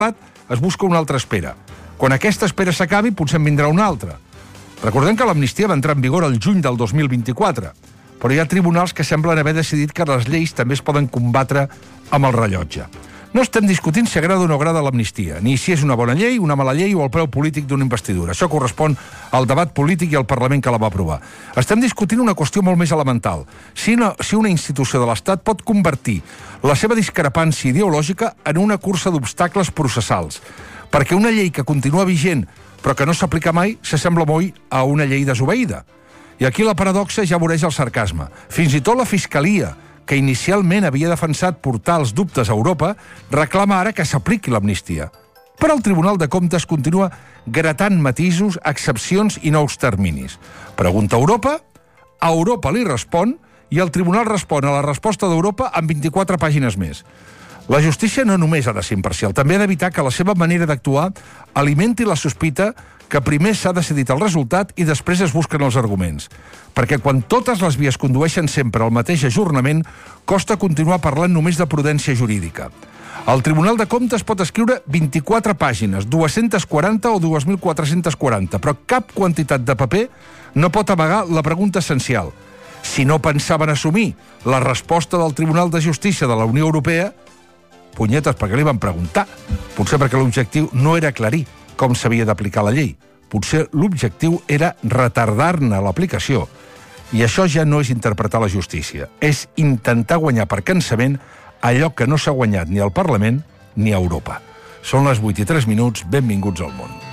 es busca una altra espera. Quan aquesta espera s'acabi, potser en vindrà una altra. Recordem que l'amnistia va entrar en vigor el juny del 2024, però hi ha tribunals que semblen haver decidit que les lleis també es poden combatre amb el rellotge. No estem discutint si agrada o no agrada l'amnistia, ni si és una bona llei, una mala llei o el preu polític d'una investidura. Això correspon al debat polític i al Parlament que la va aprovar. Estem discutint una qüestió molt més elemental. Si una institució de l'Estat pot convertir la seva discrepància ideològica en una cursa d'obstacles processals, perquè una llei que continua vigent però que no s'aplica mai s'assembla molt a una llei desobeïda. I aquí la paradoxa ja voreix el sarcasme. Fins i tot la Fiscalia, que inicialment havia defensat portar els dubtes a Europa, reclama ara que s'apliqui l'amnistia. Però el Tribunal de Comptes continua gratant matisos, excepcions i nous terminis. Pregunta a Europa li respon, i el Tribunal respon a la resposta d'Europa amb 24 pàgines més. La justícia no només ha de ser imparcial, també ha d'evitar que la seva manera d'actuar alimenti la sospita que primer s'ha decidit el resultat i després es busquen els arguments. Perquè quan totes les vies condueixen sempre al mateix ajornament, costa continuar parlant només de prudència jurídica. El Tribunal de Comptes pot escriure 24 pàgines, 240 o 2.440, però cap quantitat de paper no pot amagar la pregunta essencial. Si no pensaven assumir la resposta del Tribunal de Justícia de la Unió Europea, punyetes, perquè li van preguntar. Potser perquè l'objectiu no era aclarir com s'havia d'aplicar la llei. Potser l'objectiu era retardar-ne l'aplicació. I això ja no és interpretar la justícia. És intentar guanyar per cansament allò que no s'ha guanyat ni al Parlament ni a Europa. Són les 8:03, benvinguts al món.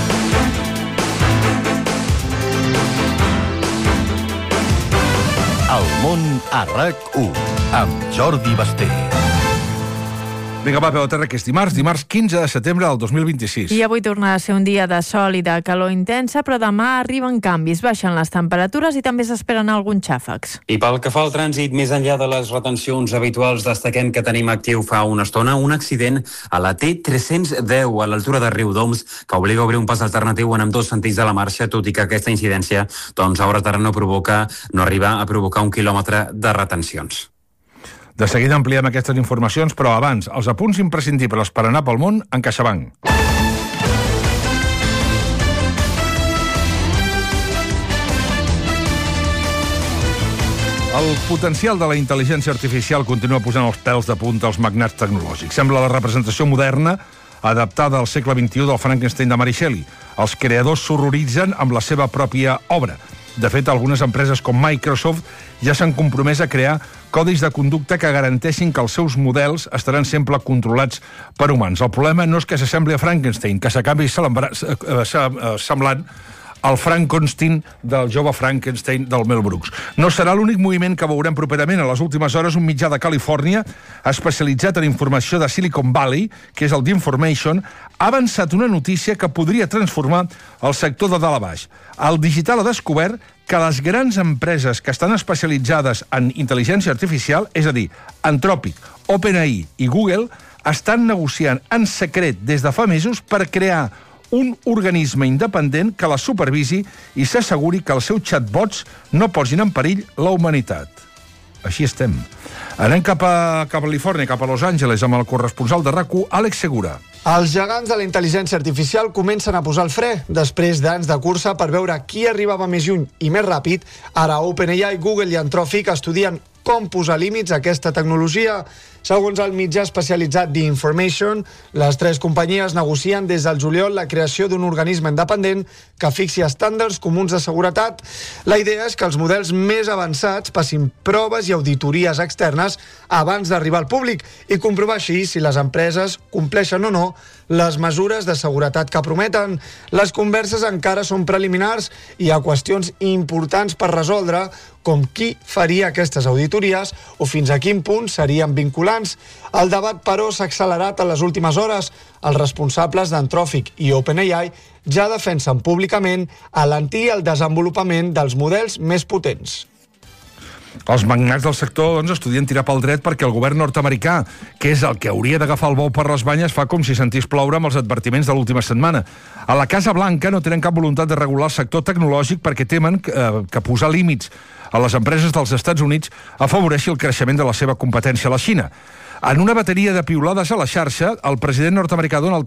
El món a RAC1, amb Jordi Basté. Vinga, va, peu a terra, que és dimarts 15 de setembre del 2026. I avui torna a ser un dia de sol i de calor intensa, però demà arriben canvis, baixen les temperatures i també s'esperen alguns xàfecs. I pel que fa al trànsit, més enllà de les retencions habituals, destaquem que tenim actiu fa una estona un accident a la T310 a l'altura de Riudoms, que obliga a obrir un pas alternatiu en ambdós sentits de la marxa, tot i que aquesta incidència, doncs, a hores d'ara no arriba a provocar 1 quilòmetre de retencions. De seguida ampliem aquestes informacions, però abans, els apunts imprescindibles per anar pel món en CaixaBank. El potencial de la intel·ligència artificial continua posant els pèls de punta als magnats tecnològics. Sembla la representació moderna adaptada al segle XXI del Frankenstein de Mary Shelley. Els creadors s'horroritzen amb la seva pròpia obra. De fet, algunes empreses com Microsoft ja s'han compromès a crear codis de conducta que garanteixin que els seus models estaran sempre controlats per humans. El problema no és que s'assembli a Frankenstein, que s'acabi semblant al Frankenstein del jove Frankenstein del Mel Brooks. No serà l'únic moviment que veurem properament. A les últimes hores, un mitjà de Califòrnia especialitzat en informació de Silicon Valley, que és el d'Information, ha avançat una notícia que podria transformar el sector de dalt a baix. El digital ha descobert que les grans empreses que estan especialitzades en intel·ligència artificial, és a dir, Anthropic, OpenAI i Google, estan negociant en secret des de fa mesos per crear un organisme independent que la supervisi i s'asseguri que els seus chatbots no posin en perill la humanitat. Així estem. Anem cap a Califòrnia, cap a Los Angeles, amb el corresponsal de RAC1, Àlex Segura. Els gegants de la intel·ligència artificial comencen a posar el fre. Després d'anys de cursa per veure qui arribava més lluny i més ràpid, ara OpenAI, Google i Anthropic estudien com posar límits a aquesta tecnologia. Segons el mitjà especialitzat d'Information, les tres companyies negocien des del juliol la creació d'un organisme independent que fixi estàndards comuns de seguretat. La idea és que els models més avançats passin proves i auditories externes abans d'arribar al públic i comprovar així si les empreses compleixen o no les mesures de seguretat que prometen. Les converses encara són preliminars i hi ha qüestions importants per resoldre, com qui faria aquestes auditories o fins a quin punt serien vinculants. El debat, però, s'ha accelerat en les últimes hores. Els responsables d'Anthropic i OpenAI ja defensen públicament alentir el desenvolupament dels models més potents. Els magnats del sector estudien tirar pel dret perquè el govern nord-americà, que és el que hauria d'agafar el bou per les banyes, fa com si sentís ploure amb els advertiments de l'última setmana. A la Casa Blanca no tenen cap voluntat de regular el sector tecnològic perquè temen que posar límits a les empreses dels Estats Units afavoreixi el creixement de la seva competència a la Xina. En una bateria de piulades a la xarxa, el president nord-americà Donald